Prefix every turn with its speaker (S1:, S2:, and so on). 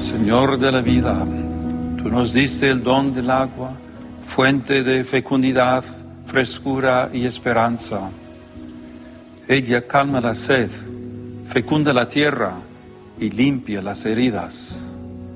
S1: Señor de la vida, tú nos diste el don del agua, fuente de fecundidad, frescura y esperanza. Ella calma la sed, fecunda la tierra y limpia las heridas.